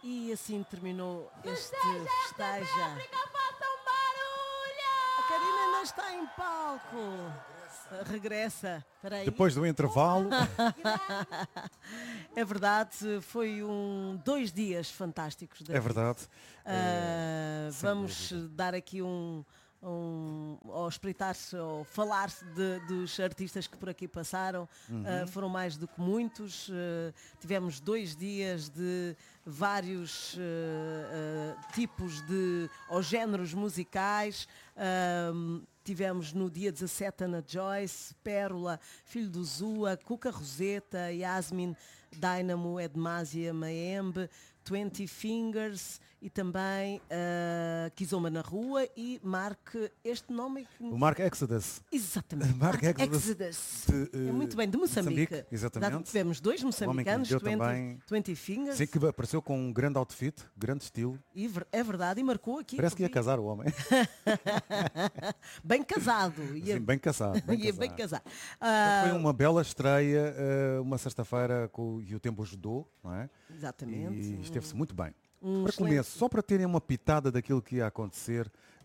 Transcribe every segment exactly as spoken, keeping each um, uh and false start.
E assim terminou este festeja. A Karina ainda está em palco. Regressa. Peraí. Depois do intervalo. É verdade, foi um dois dias fantásticos. É verdade. Uh, vamos dar aqui um, um ou espreitar-se ou falar-se de, dos artistas que por aqui passaram. Uhum. Uh, foram mais do que muitos. Uh, tivemos dois dias de vários uh, uh, tipos de ou géneros musicais. Uh, Tivemos no dia dezassete Ana Joyce, Pérola, Filho do Zua, Cuca Roseta, Yasmin, Dynamo, Edmásia, Maembe, Twenty Fingers e também uh, Kizomba na Rua e Mark, este nome... O Mark Exodus. Exatamente. Mark Mark Exodus. Exodus. De, uh, é muito bem, de Moçambique. Moçambique, exatamente. Tivemos dois moçambicanos, twenty, também... Twenty Fingers. Sim, que apareceu com um grande outfit, grande estilo. E, é verdade, e marcou aqui. Parece que ia casar o homem. Bem casado. Ia... Sim, bem casado. Bem ia casado. bem casado. Uh... Foi uma bela estreia, uh, uma sexta-feira com e o tempo ajudou, não é? Exatamente. E esteve-se muito bem. Um para excelente... começo, só para terem uma pitada daquilo que ia acontecer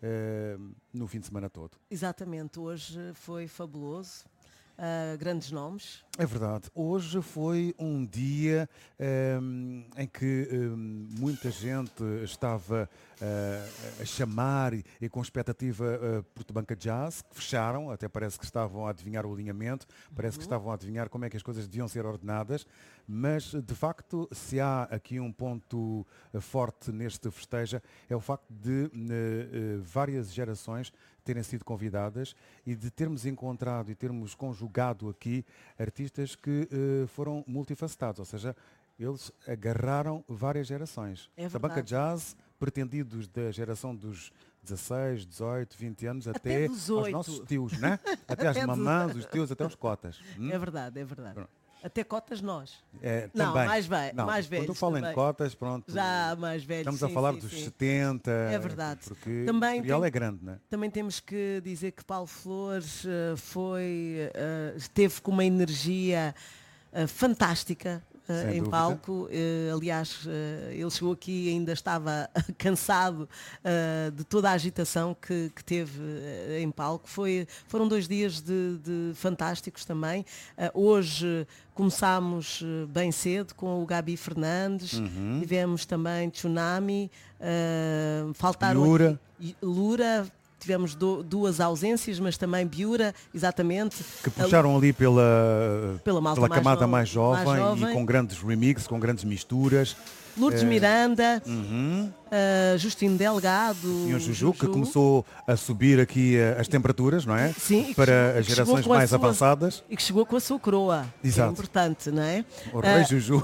uh, no fim de semana todo. Exatamente, hoje foi fabuloso, uh, grandes nomes. É verdade, hoje foi um dia um, em que um, muita gente estava uh, a chamar e, e com expectativa uh, Portubanca Jazz, que fecharam, até parece que estavam a adivinhar o alinhamento, parece uhum. que estavam a adivinhar como é que as coisas deviam ser ordenadas, mas de facto, se há aqui um ponto uh, forte neste festeja, é o facto de uh, uh, várias gerações terem sido convidadas e de termos encontrado e termos conjugado aqui artistas que uh, foram multifacetados, ou seja, eles agarraram várias gerações. É da banca jazz, pretendidos da geração dos dezasseis, dezoito, vinte anos, até, até aos nossos tios, né? Até às mamãs, os tios, até os cotas. Hum? É verdade, é verdade. Pronto. Até cotas nós. É, não, também. mais, ve não, mais velhos. Quando eu falo também. em cotas, pronto. Já mais velhos. Estamos sim, a falar sim, dos sim. setenta. É verdade. Porque também o material tem, é grande, não é? Também temos que dizer que Paulo Flores uh, foi, uh, esteve com uma energia uh, fantástica. Uh, em dúvida. palco, uh, aliás, uh, ele chegou aqui e ainda estava cansado uh, de toda a agitação que, que teve uh, em palco. Foi, foram dois dias de, de fantásticos também. Uh, hoje começámos uh, bem cedo com o Gabi Fernandes, uhum. tivemos também Tsunami, uh, faltaram Lura. Aqui, Lura. Tivemos do, duas ausências, mas também Biura, exatamente. Que puxaram ali pela, pela, pela mais camada no, mais, jovem, mais jovem e com grandes remixes, com grandes misturas. Lourdes uh, Miranda, uhum. uh, Justino Delgado. E o Juju, Juju, que começou a subir aqui uh, as temperaturas, não é? Sim. Para chegou, as gerações mais sua, avançadas. E que chegou com a sua coroa. Exato. É importante, não é? O rei uh, Juju.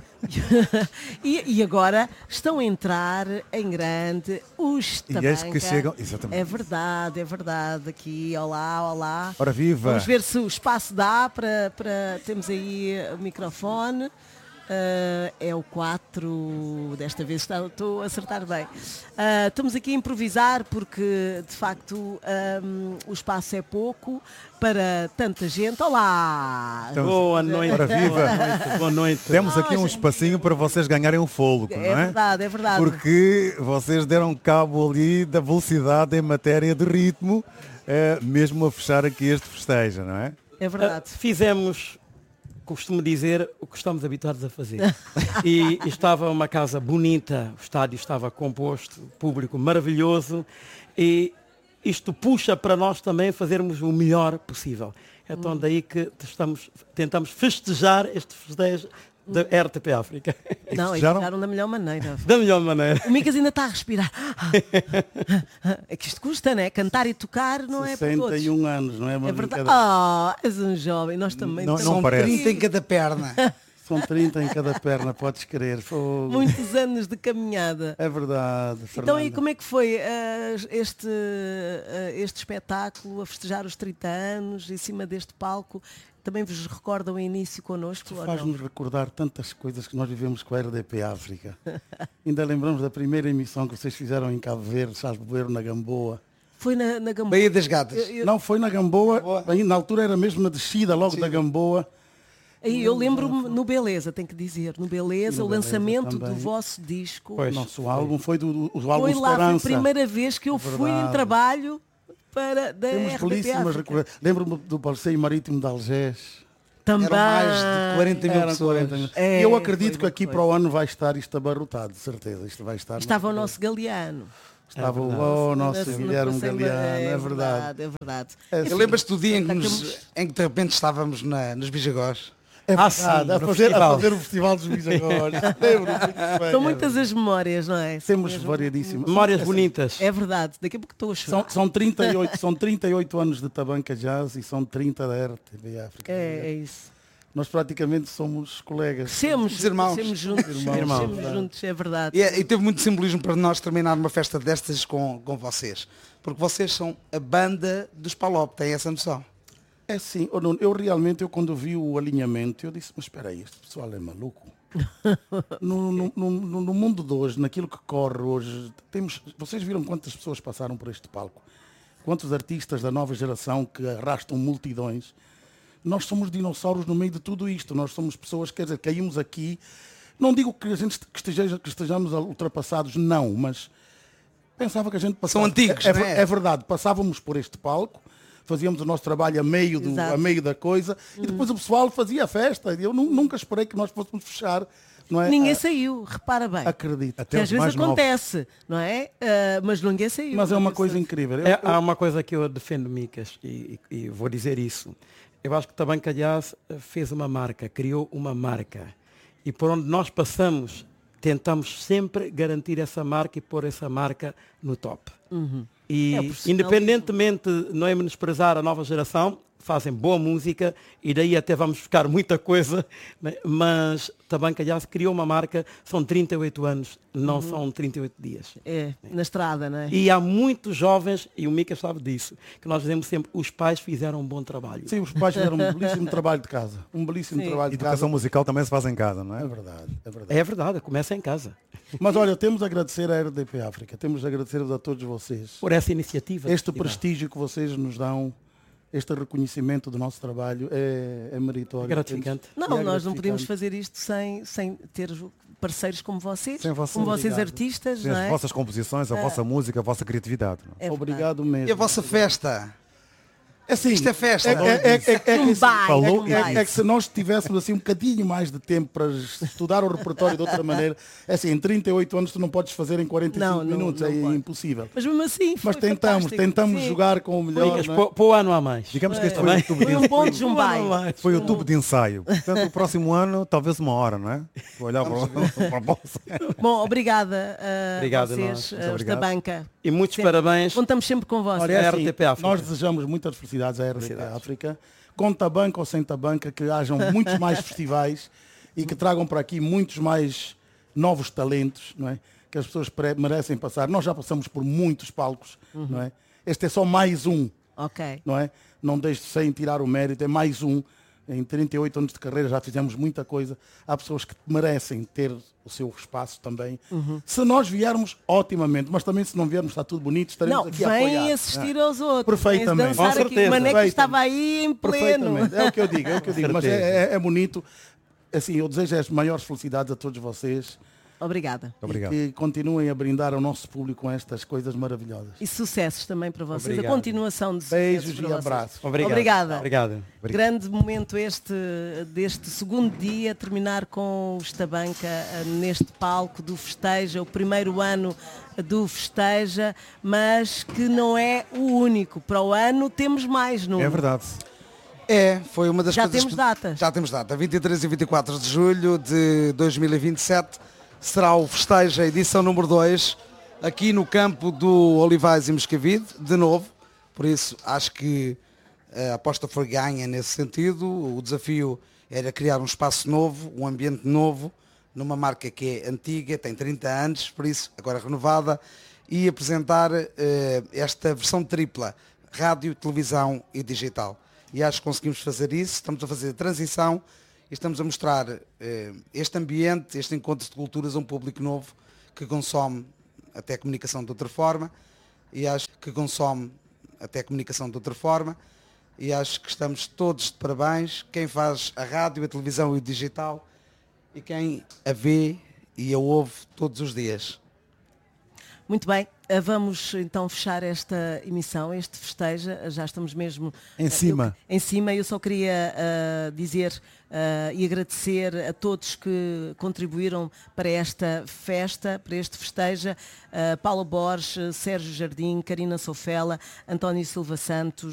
e, e agora estão a entrar em grande os Tabanca. E que chegam, exatamente. É verdade, é verdade. Aqui, olá, olá. Ora viva. Vamos ver se o espaço dá para, para... Temos aí o microfone. Uh, é o quatro, desta vez está, estou a acertar bem. Uh, estamos aqui a improvisar porque, de facto, um, o espaço é pouco para tanta gente. Olá! Estamos... Boa noite. Ora viva! Boa noite. Boa noite. Temos aqui um espacinho para vocês ganharem o fôlego, é não é? É verdade, é verdade. Porque vocês deram cabo ali da velocidade em matéria de ritmo, uh, mesmo a fechar aqui este festejo, não é? É verdade. Uh, fizemos... costumo dizer o que estamos habituados a fazer. E estava uma casa bonita, o estádio estava composto, público maravilhoso, e isto puxa para nós também fazermos o melhor possível. Então daí que estamos, tentamos festejar este festejo da R T P África. Não, e festejaram da melhor maneira. Da melhor maneira. O Micas ainda está a respirar. É que isto custa, não é? Cantar e tocar não é para todos. sessenta e um anos, não é? Uma é verdade. Ah, oh, és um jovem, nós também. Não, não não parece. trinta em cada perna. São trinta em cada perna, podes crer. Fogo. Muitos anos de caminhada. É verdade, Então, Fernanda. e como é que foi uh, este, uh, este espetáculo a festejar os trinta anos em cima deste palco? Também vos recordam o início connosco? Faz-nos recordar tantas coisas que nós vivemos com a R D P África. Ainda lembramos da primeira emissão que vocês fizeram em Cabo Verde, Salvo na Gamboa. Foi na, na Gamboa? Baía das Gatas. Eu, eu... Não, foi na Gamboa, Gamboa. Na altura era mesmo na descida logo Sim. da Gamboa. Aí eu lembro-me no Beleza, tenho que dizer, no Beleza, no o Beleza lançamento também. do vosso disco. Pois. O nosso álbum foi do, do, do álbum Foi lá, foi a Esperança. primeira vez que eu É fui em verdade. trabalho para da Temos R T P belíssimas África. recordações. Lembro-me do passeio marítimo de Algés. Também. Eram mais de quarenta mil Eram pessoas. quarenta mil. É, E eu acredito foi que uma aqui coisa. para o ano vai estar isto abarrotado, de certeza. Isto vai estar. Estava o nosso Galeano. Estava É o verdade. oh, nosso No- no Guilherme passeio- Galeano, é verdade. É verdade. É, Eu lembras-te do dia em que, nos- Temos- em que de repente estávamos na, nos Bijagós? É Ah, verdade, sim, a, no fazer, a festival. fazer o Festival dos Bisagores. Lembro-me muito bem. São muitas as memórias, não é? São Temos mesmo- variedíssimas. Memórias bonitas. É verdade. Daqui a pouco estou a chorar. São, são, trinta e oito, são trinta e oito anos de Tabanca Jazz e são trinta da R T P África. É, é isso. Nós praticamente somos colegas. Crescemos, Os irmãos. crescemos juntos, Irmãos. crescemos Irmãos. juntos, é verdade. E, é- e teve muito simbolismo para nós terminar uma festa destas com, com vocês. Porque vocês são a banda dos Palop, têm essa noção. É sim, oh, Nuno, eu realmente, eu quando vi o alinhamento, eu disse, mas espera aí, este pessoal é maluco. no, no, no, no mundo de hoje, naquilo que corre hoje, temos, vocês viram quantas pessoas passaram por este palco? Quantos artistas da nova geração que arrastam multidões? Nós somos dinossauros no meio de tudo isto. Nós somos pessoas, quer dizer, caímos aqui. Não digo que a gente que, esteja, que estejamos ultrapassados, não, mas pensava que a gente passava. São antigos, é, é, não é? é verdade, passávamos por este palco, fazíamos o nosso trabalho a meio, do, Exato. a meio da coisa e depois o pessoal fazia a festa. Eu nu- nunca esperei que nós fôssemos fechar. Não é? Ninguém Ah, saiu, repara bem. acredito. Que Até às os vezes mais novos. acontece, não é? Ah, mas ninguém saiu. Mas é uma Ninguém coisa saiu. incrível. Eu- É, eu- há uma coisa que eu defendo, Micas, e, e- e vou dizer isso. Eu acho que também Calhaz fez uma marca, criou uma marca. E por onde nós passamos, tentamos sempre garantir essa marca e pôr essa marca no top. E É o profissionalismo. independentemente, não é menosprezar a nova geração, fazem boa música e daí até vamos buscar muita coisa, né? Mas também Calhaz criou uma marca, são trinta e oito anos, não são trinta e oito dias. É, na estrada, não é? E há muitos jovens, e o Mica sabe disso, que nós dizemos sempre, os pais fizeram um bom trabalho. Sim, os pais fizeram um belíssimo trabalho de casa. Um belíssimo Sim. trabalho de Educação casa. musical também se faz em casa, não É é? verdade, é verdade. É verdade, começa em casa. Mas olha, temos a agradecer à R D P África, temos a agradecer a todos vocês. Por essa iniciativa. Este que tiveram. prestígio que vocês nos dão, este reconhecimento do nosso trabalho é, é meritório. É gratificante. Não, E é nós não gratificante. podíamos fazer isto sem, sem ter parceiros como vocês, Sem vocês. como vocês Obrigado. artistas, Sim, não as é? vossas composições, a vossa música, a vossa criatividade. Não é? É verdade. Obrigado mesmo. E a vossa festa? É assim, Isto é festa. É, é, é, é, é, Um que- baile, falou um é, baile. é que se nós tivéssemos assim um bocadinho mais de tempo para estudar o repertório de outra maneira, é assim, em trinta e oito anos tu não podes fazer em quarenta e cinco Não, não, minutos, não é pode. impossível. Mas mesmo assim, foi Mas tentamos, fantástico. tentamos Sim. jogar com o melhor. Micas, não é? para para o ano há mais. Digamos que este Foi- foi o tubo Foi um de, bom Jumbai. foi o tubo de ensaio. Portanto, o próximo ano, talvez uma hora, não é? Vou olhar para, o- para a bolsa. Bom, obrigada a Obrigado a vocês, nós. a Muito os da obrigado. banca. E muitos Sempre. parabéns. Contamos sempre com vocês. Olha, é A assim, R T P África. nós desejamos muitas felicidades à R T P África, com tabanca ou sem tabanca, que hajam muitos mais festivais e que tragam para aqui muitos mais novos talentos, não é? Que as pessoas pre- merecem passar. Nós já passamos por muitos palcos, não é? Este é só mais um, Ok. não é? Não deixe sem tirar o mérito, é mais um. Em trinta e oito anos de carreira já fizemos muita coisa. Há pessoas que merecem ter o seu espaço também. Se nós viermos, otimamente, mas também se não viermos, está tudo bonito, estaremos Não, aqui a apoiar. vem assistir aos outros. Perfeitamente. Vem dançar Com aqui. certeza. O Maneco Perfeitamente. estava aí em pleno. Perfeitamente. É o que eu digo, é o que eu digo. Mas certeza. é, é- é bonito. Assim, eu desejo as maiores felicidades a todos vocês Obrigada. Muito obrigado. e que continuem a brindar ao nosso público com estas coisas maravilhosas. E sucessos também para vocês. Obrigado. A continuação de Beijos sucessos e para vocês. abraços. Obrigado. Obrigada. Obrigado. Grande momento este deste segundo dia, terminar com o Estabanca eh, neste palco do Festeja, o primeiro ano do Festeja, mas que não é o único. Para o ano temos mais, não É verdade. É, foi uma das Já coisas temos que- datas. Já temos data. vinte e três e vinte e quatro de julho de dois mil e vinte e sete será o Festeja, edição número dois, aqui no campo do Olivais e Moscavide, de novo. Por isso, acho que a aposta foi ganha nesse sentido. O desafio era criar um espaço novo, um ambiente novo, numa marca que é antiga, tem trinta anos, por isso, agora renovada, e apresentar eh, esta versão tripla, rádio, televisão e digital. E acho que conseguimos fazer isso, estamos a fazer a transição e estamos a mostrar eh, este ambiente, este encontro de culturas a um público novo que consome até a comunicação de outra forma e acho que consome até a comunicação de outra forma e acho que estamos todos de parabéns, quem faz a rádio, a televisão e o digital e quem a vê e a ouve todos os dias. Muito bem, eh, vamos então fechar esta emissão, este festeja, já estamos mesmo Em eh, cima. Eu, em cima, eu só queria uh, dizer uh, e agradecer a todos que contribuíram para esta festa, para este festeja, uh, Paulo Borges, Sérgio Jardim, Karina Sofela, António Silva Santos,